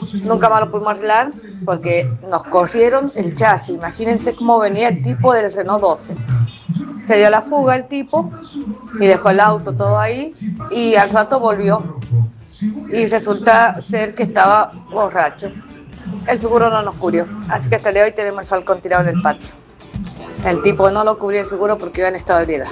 Nunca más lo pudimos arreglar porque nos corrieron el chasis. Imagínense cómo venía el tipo del Renault 12. Se dio la fuga el tipo y dejó el auto todo ahí y al rato volvió. Y resulta ser que estaba borracho. El seguro no nos cubrió, así que hasta el día de hoy tenemos el Falcón tirado en el patio. El tipo no lo cubrió el seguro porque iba en estado de ebriedad.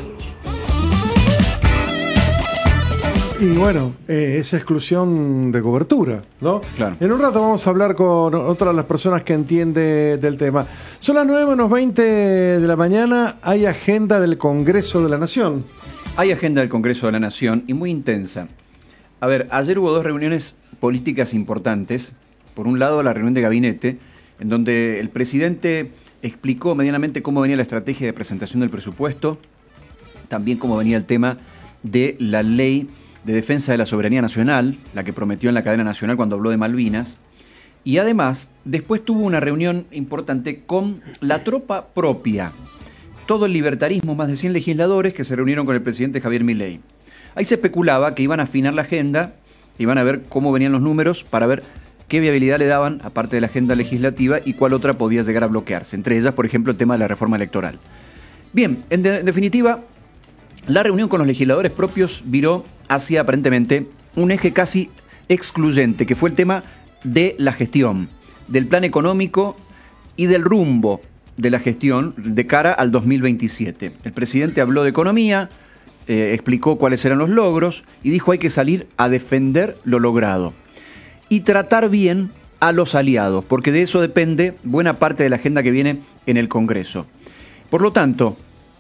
Y bueno, esa exclusión de cobertura, ¿no? Claro. En un rato vamos a hablar con otra de las personas que entiende del tema. Son las 9:20 de la mañana, hay agenda del Congreso de la Nación. Hay agenda del Congreso de la Nación y muy intensa. A ver, ayer hubo dos reuniones políticas importantes. Por un lado, la reunión de gabinete, en donde el presidente explicó medianamente cómo venía la estrategia de presentación del presupuesto, también cómo venía el tema de la ley de defensa de la soberanía nacional, la que prometió en la cadena nacional cuando habló de Malvinas, y además después tuvo una reunión importante con la tropa propia, todo el libertarismo, más de 100 legisladores que se reunieron con el presidente Javier Milei. Ahí se especulaba que iban a afinar la agenda, iban a ver cómo venían los números para ver qué viabilidad le daban, aparte de la agenda legislativa, y cuál otra podía llegar a bloquearse. Entre ellas, por ejemplo, el tema de la reforma electoral. Bien, en definitiva, la reunión con los legisladores propios viró hacia, aparentemente, un eje casi excluyente, que fue el tema de la gestión, del plan económico y del rumbo de la gestión de cara al 2027. El presidente habló de economía, explicó cuáles eran los logros y dijo hay que salir a defender lo logrado y tratar bien a los aliados, porque de eso depende buena parte de la agenda que viene en el Congreso. Por lo tanto,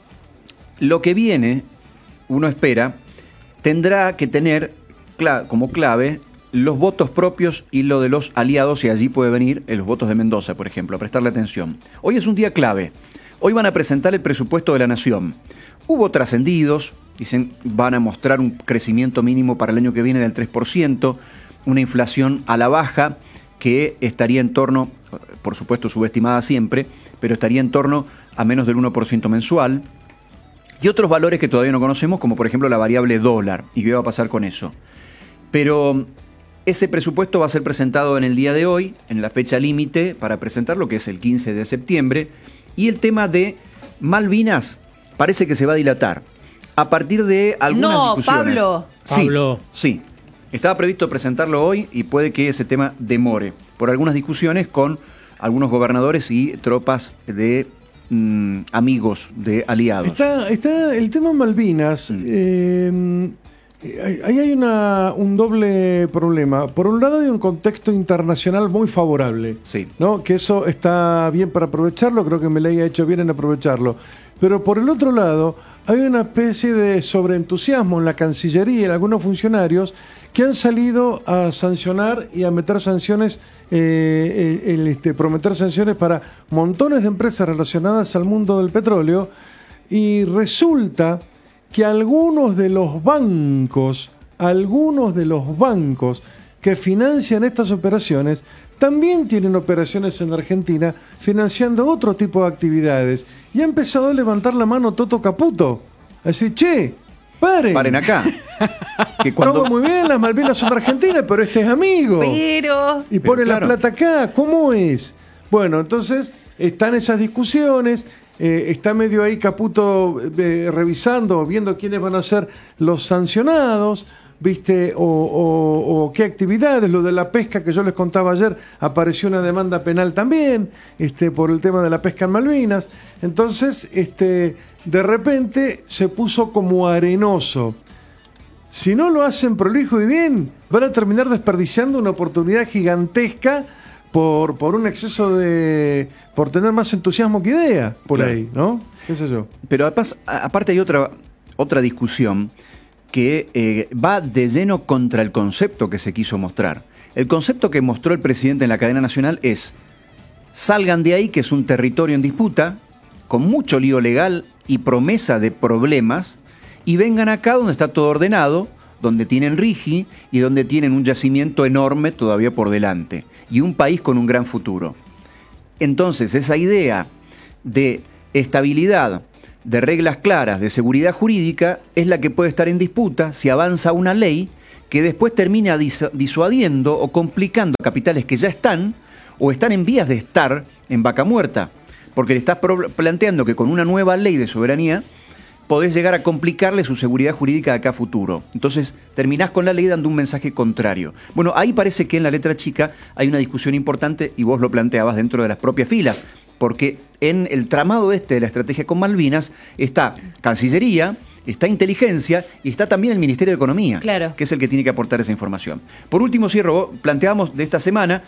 lo que viene, uno espera, tendrá que tener como clave los votos propios y lo de los aliados, y allí puede venir los votos de Mendoza, por ejemplo, a prestarle atención. Hoy es un día clave. Hoy van a presentar el presupuesto de la Nación. Hubo trascendidos, dicen van a mostrar un crecimiento mínimo para el año que viene del 3%, una inflación a la baja que estaría en torno, por supuesto subestimada siempre, pero estaría en torno a menos del 1% mensual, y otros valores que todavía no conocemos, como por ejemplo la variable dólar, y qué va a pasar con eso. Pero ese presupuesto va a ser presentado en el día de hoy, en la fecha límite para presentarlo, que es el 15 de septiembre, y el tema de Malvinas parece que se va a dilatar a partir de algunas discusiones. Pablo. Sí. Estaba previsto presentarlo hoy y puede que ese tema demore por algunas discusiones con algunos gobernadores y tropas de amigos, de aliados. Está el tema Malvinas. Ahí hay un doble problema. Por un lado hay un contexto internacional muy favorable, sí, ¿no? Que eso está bien para aprovecharlo, creo que Milei ha hecho bien en aprovecharlo. Pero por el otro lado hay una especie de sobreentusiasmo en la Cancillería y en algunos funcionarios que han salido a sancionar y a meter sanciones, prometer sanciones para montones de empresas relacionadas al mundo del petróleo, y resulta que algunos de los bancos que financian estas operaciones también tienen operaciones en Argentina financiando otro tipo de actividades, y ha empezado a levantar la mano Toto Caputo, a decir, che, paren acá. Que cuando... Todo muy bien, las Malvinas son de Argentina, pero este es amigo. Y pone la plata acá, ¿cómo es? Bueno, entonces están esas discusiones, está medio ahí Caputo revisando, viendo quiénes van a ser los sancionados, ¿viste? O qué actividades. Lo de la pesca que yo les contaba ayer, apareció una demanda penal también, por el tema de la pesca en Malvinas. Entonces, de repente se puso como arenoso. Si no lo hacen prolijo y bien, van a terminar desperdiciando una oportunidad gigantesca por un exceso por tener más entusiasmo que idea por claro. Ahí, ¿no? ¿Qué sé yo? Pero aparte hay otra discusión que va de lleno contra el concepto que se quiso mostrar. El concepto que mostró el presidente en la cadena nacional es: salgan de ahí, que es un territorio en disputa, con mucho lío legal y promesa de problemas, y vengan acá donde está todo ordenado, donde tienen RIGI y donde tienen un yacimiento enorme todavía por delante, y un país con un gran futuro. Entonces, esa idea de estabilidad, de reglas claras, de seguridad jurídica, es la que puede estar en disputa si avanza una ley que después termina disuadiendo o complicando capitales que ya están o están en vías de estar en vaca muerta, porque le estás planteando que con una nueva ley de soberanía podés llegar a complicarle su seguridad jurídica de acá a futuro. Entonces terminás con la ley dando un mensaje contrario. Bueno, ahí parece que en la letra chica hay una discusión importante, y vos lo planteabas dentro de las propias filas, porque en el tramado de la estrategia con Malvinas está Cancillería, está Inteligencia y está también el Ministerio de Economía, claro, que es el que tiene que aportar esa información. Por último, cierro, planteamos de esta semana,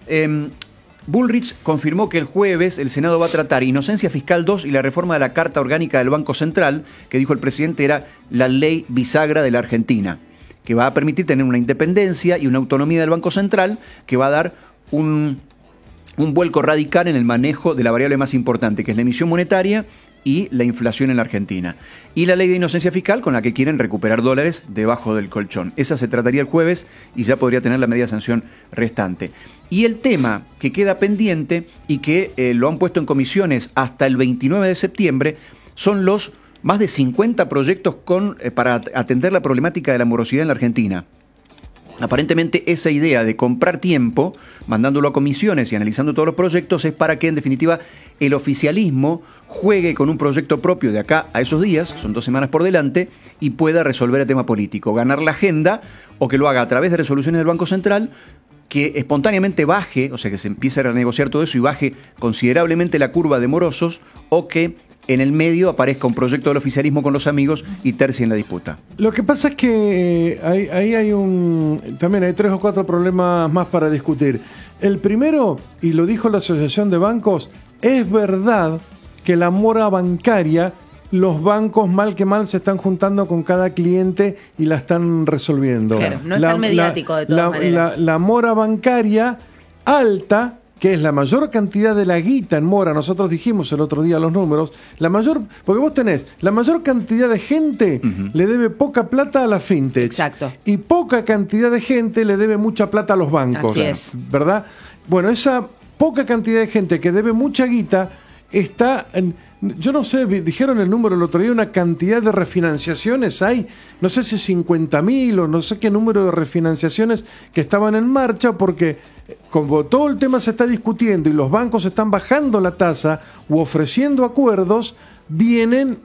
Bullrich confirmó que el jueves el Senado va a tratar Inocencia Fiscal 2 y la reforma de la Carta Orgánica del Banco Central, que dijo el presidente era la ley bisagra de la Argentina, que va a permitir tener una independencia y una autonomía del Banco Central, que va a dar un vuelco radical en el manejo de la variable más importante, que es la emisión monetaria y la inflación en la Argentina. Y la ley de inocencia fiscal, con la que quieren recuperar dólares debajo del colchón. Esa se trataría el jueves y ya podría tener la media sanción restante. Y el tema que queda pendiente y que lo han puesto en comisiones hasta el 29 de septiembre son los más de 50 proyectos para atender la problemática de la morosidad en la Argentina. Aparentemente esa idea de comprar tiempo, mandándolo a comisiones y analizando todos los proyectos, es para que en definitiva el oficialismo juegue con un proyecto propio de acá a esos días, son 2 semanas por delante, y pueda resolver el tema político, ganar la agenda, o que lo haga a través de resoluciones del Banco Central, que espontáneamente baje, o sea que se empiece a renegociar todo eso y baje considerablemente la curva de morosos, o que en el medio aparezca un proyecto del oficialismo con los amigos y tercie en la disputa. Lo que pasa es que ahí también hay 3 o 4 problemas más para discutir. El primero, y lo dijo la Asociación de Bancos, es verdad que la mora bancaria, los bancos mal que mal se están juntando con cada cliente y la están resolviendo. Claro, no es tan mediático de todas maneras. La mora bancaria alta, que es la mayor cantidad de la guita en mora, nosotros dijimos el otro día los números, porque vos tenés, la mayor cantidad de gente le debe poca plata a la fintech. Exacto. Y poca cantidad de gente le debe mucha plata a los bancos. Así es. ¿Verdad? Bueno, esa poca cantidad de gente que debe mucha guita está yo no sé, dijeron el número el otro día, una cantidad de refinanciaciones hay, no sé si 50.000 o no sé qué número de refinanciaciones que estaban en marcha, porque como todo el tema se está discutiendo y los bancos están bajando la tasa u ofreciendo acuerdos, vienen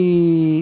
y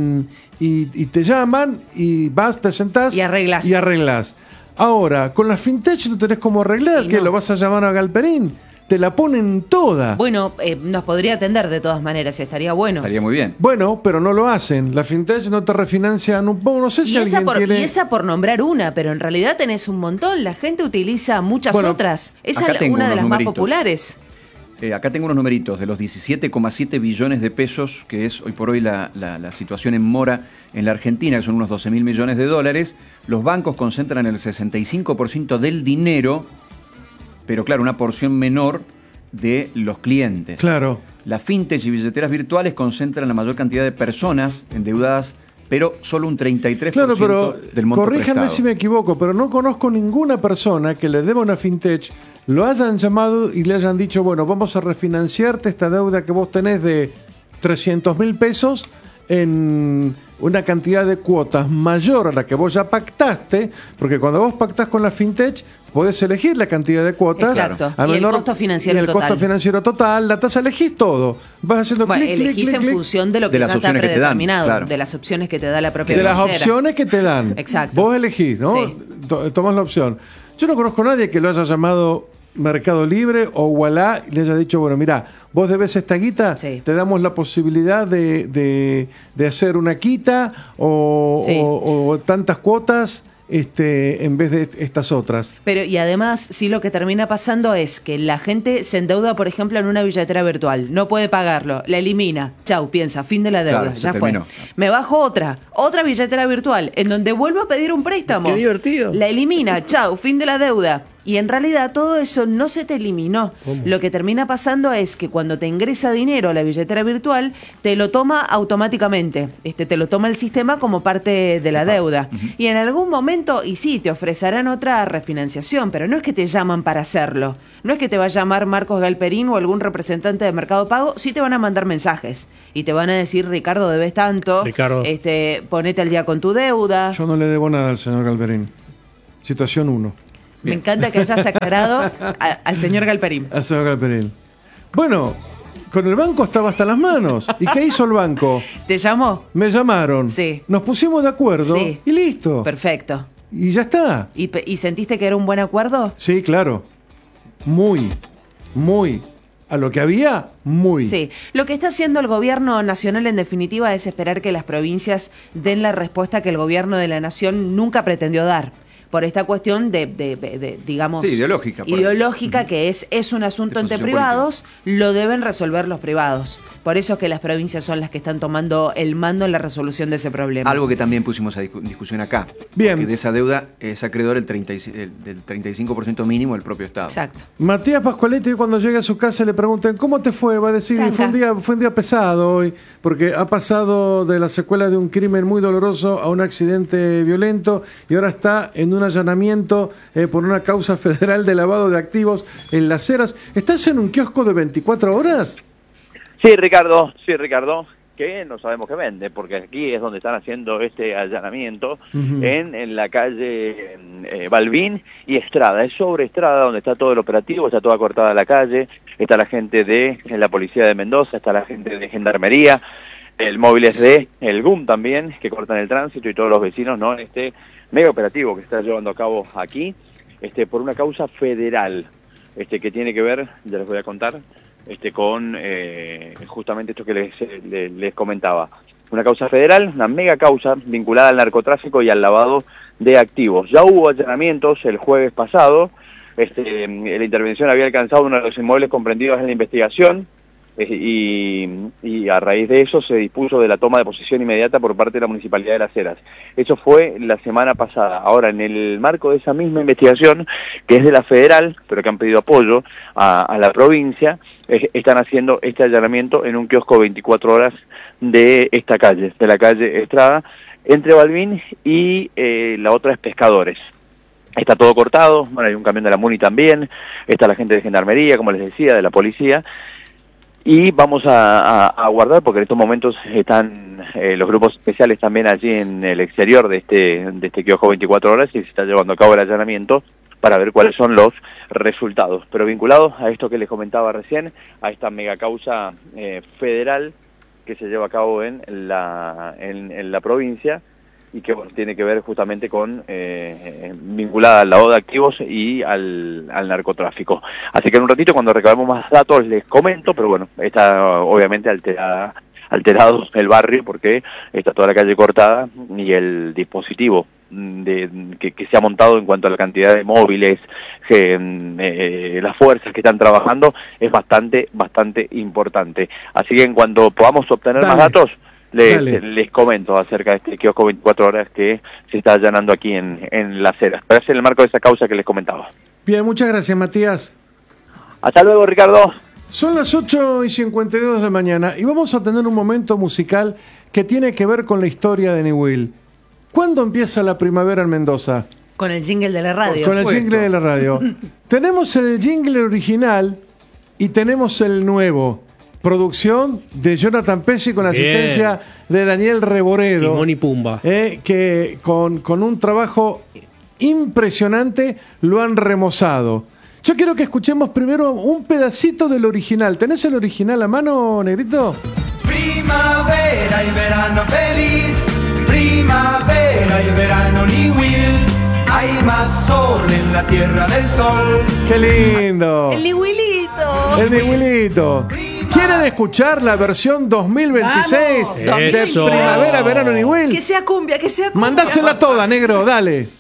te llaman y vas, te sentás y arreglas. Ahora, con la fintech no tenés cómo arreglar, que lo vas a llamar a Galperín. Te la ponen toda. Bueno, nos podría atender de todas maneras, estaría bueno. Estaría muy bien. Bueno, pero no lo hacen. La fintech no te refinancia, no sé si alguien tiene... Y esa por nombrar una, pero en realidad tenés un montón. La gente utiliza muchas otras. Esa es una de las más populares. Acá tengo unos numeritos de los 17,7 billones de pesos, que es hoy por hoy la situación en mora en la Argentina, que son unos 12.000 millones de dólares. Los bancos concentran el 65% del dinero, pero claro, una porción menor de los clientes. Claro. Las fintech y billeteras virtuales concentran la mayor cantidad de personas endeudadas, pero solo un 33% claro, pero del monto corríjanme prestado. Si me equivoco, pero no conozco ninguna persona que le deba una fintech, lo hayan llamado y le hayan dicho, bueno, vamos a refinanciarte esta deuda que vos tenés de 300.000 pesos en una cantidad de cuotas mayor a la que vos ya pactaste, porque cuando vos pactás con la fintech, podés elegir la cantidad de cuotas. Exacto. A y menor, el costo financiero y el total. costo financiero total, la tasa, elegís todo. Vas haciendo elegís en función de lo que de ya las está opciones predeterminado, que te dan, claro. de las opciones que te da la propia de las billetera. opciones que te dan. Exacto. Vos elegís, ¿no? Sí. Tomás la opción. Yo no conozco a nadie que lo haya llamado Mercado Libre o Ualá y le haya dicho, bueno, mira, vos debes esta guita, sí, te damos la posibilidad de hacer una quita o tantas cuotas en vez de estas otras. Pero y además, sí, lo que termina pasando es que la gente se endeuda, por ejemplo, en una billetera virtual, no puede pagarlo, la elimina, chau, piensa, fin de la deuda, claro, ya terminó. fue. Me bajo otra billetera virtual, en donde vuelvo a pedir un préstamo. Qué divertido. La elimina, chau, fin de la deuda. Y en realidad todo eso no se te eliminó. ¿Cómo? Lo que termina pasando es que cuando te ingresa dinero a la billetera virtual, te lo toma automáticamente. Te lo toma el sistema como parte de la deuda. Y en algún momento, y sí, te ofrecerán otra refinanciación, pero no es que te llaman para hacerlo. No es que te va a llamar Marcos Galperín o algún representante de Mercado Pago, sí te van a mandar mensajes. Y te van a decir, Ricardo, debes tanto, Ricardo. Ponete al día con tu deuda. Yo no le debo nada al señor Galperín. Situación 1. Me encanta que hayas aclarado al señor Galperín. Al señor Galperín. Bueno, con el banco estaba hasta las manos. ¿Y qué hizo el banco? ¿Te llamó? Me llamaron. Sí. Nos pusimos de acuerdo Sí. y listo. Perfecto. Y ya está. ¿Y sentiste que era un buen acuerdo? Sí, claro. Muy. A lo que había, muy. Sí. Lo que está haciendo el gobierno nacional, en definitiva, es esperar que las provincias den la respuesta que el gobierno de la nación nunca pretendió dar. Por esta cuestión digamos... Sí, ideológica. Ideológica, que es un asunto entre privados, lo deben resolver los privados. Por eso es que las provincias son las que están tomando el mando en la resolución de ese problema. Algo que también pusimos a discusión acá. Bien. Que de esa deuda es acreedor del 35% mínimo del propio Estado. Exacto. Matías Pascualetti, cuando llega a su casa le preguntan ¿cómo te fue? Va a decir, fue un día pesado hoy, porque ha pasado de la secuela de un crimen muy doloroso a un accidente violento y ahora está en un allanamiento por una causa federal de lavado de activos en Las Heras. ¿Estás en un kiosco de 24 horas? Sí, Ricardo, que no sabemos qué vende, porque aquí es donde están haciendo este allanamiento, en la calle Balbín y Estrada. Es sobre Estrada donde está todo el operativo, está toda cortada la calle, está la gente de la policía de Mendoza, está la gente de Gendarmería, el móvil es de el GUM también, que cortan el tránsito, y todos los vecinos, ¿no? Este mega operativo que está llevando a cabo aquí, por una causa federal, que tiene que ver, ya les voy a contar, con justamente esto que les comentaba. Una causa federal, una mega causa vinculada al narcotráfico y al lavado de activos. Ya hubo allanamientos el jueves pasado, la intervención había alcanzado uno de los inmuebles comprendidos en la investigación, y a raíz de eso se dispuso de la toma de posesión inmediata por parte de la Municipalidad de Las Heras. Eso fue la semana pasada. Ahora, en el marco de esa misma investigación, que es de la federal, pero que han pedido apoyo a la provincia, están haciendo este allanamiento en un kiosco 24 horas de esta calle, de la calle Estrada, entre Balbín y la otra es Pescadores. Está todo cortado, bueno, hay un camión de la MUNI también, está la gente de Gendarmería, como les decía, de la policía. Y vamos a guardar, porque en estos momentos están los grupos especiales también allí en el exterior de este kiosco 24 horas y se está llevando a cabo el allanamiento para ver cuáles son los resultados. Pero vinculados a esto que les comentaba recién, a esta mega causa federal que se lleva a cabo en la provincia, y que bueno, tiene que ver justamente con vinculada al lavado de activos y al narcotráfico. Así que en un ratito, cuando recabemos más datos, les comento, pero bueno, está obviamente alterado el barrio porque está toda la calle cortada y el dispositivo que se ha montado en cuanto a la cantidad de móviles, las fuerzas que están trabajando, es bastante importante. Así que en cuanto podamos obtener más datos, les comento acerca de este kiosco 24 horas que se está allanando aquí en Las Heras. Pero es en el marco de esa causa que les comentaba. Bien, muchas gracias, Matías. Hasta luego, Ricardo. Son las 8:52 de la mañana y vamos a tener un momento musical que tiene que ver con la historia de Niwil. ¿Cuándo empieza la primavera en Mendoza? Con el jingle de la radio. Con el jingle de la radio. Tenemos el jingle original y tenemos el nuevo. Producción de Jonathan Pesci con la asistencia de Daniel Reboredo. Timón y Pumba. Que con un trabajo impresionante lo han remozado. Yo quiero que escuchemos primero un pedacito del original. ¿Tenés el original a mano, Negrito? Primavera y verano feliz, primavera y verano Niwil. Hay más sol en la tierra del sol. ¡Qué lindo! ¡El Niwilito! El Niwilito. ¿Quieren escuchar la versión 2026 de Eso. Primavera, Verano, Niwil? Que sea cumbia, que sea cumbia. Mandásela toda, negro, dale.